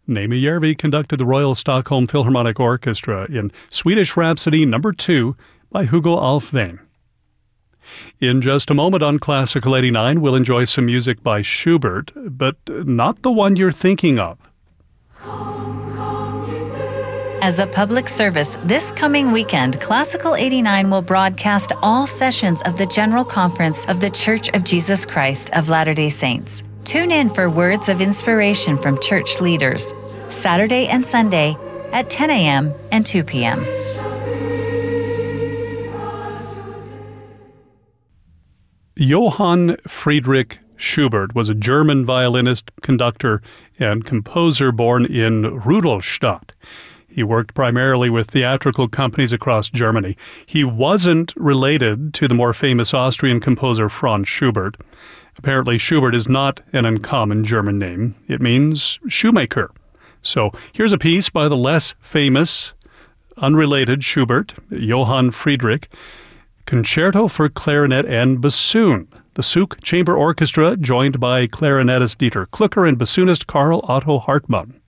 Naimi Järvi conducted the Royal Stockholm Philharmonic Orchestra in Swedish Rhapsody No. 2 by Hugo Alfvén. In just a moment on Classical 89, we'll enjoy some music by Schubert, but not the one you're thinking of. As a public service, this coming weekend, Classical 89 will broadcast all sessions of the General Conference of the Church of Jesus Christ of Latter-day Saints. Tune in for words of inspiration from church leaders, Saturday and Sunday at 10 a.m. and 2 p.m. Johann Friedrich Schubert was a German violinist, conductor, and composer born in Rudolstadt. He worked primarily with theatrical companies across Germany. He wasn't related to the more famous Austrian composer Franz Schubert. Apparently, Schubert is not an uncommon German name. It means shoemaker. So here's a piece by the less famous, unrelated Schubert, Johann Friedrich, Concerto for Clarinet and Bassoon. The Zug Chamber Orchestra, joined by clarinetist Dieter Klucker and bassoonist Karl Otto Hartmann.